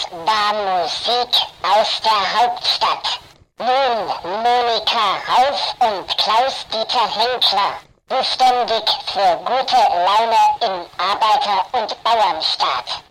war Musik aus der Hauptstadt. Nun Monika Rauf und Klaus-Dieter Henkler, beständig für gute Laune im Arbeiter- und Bauernstaat.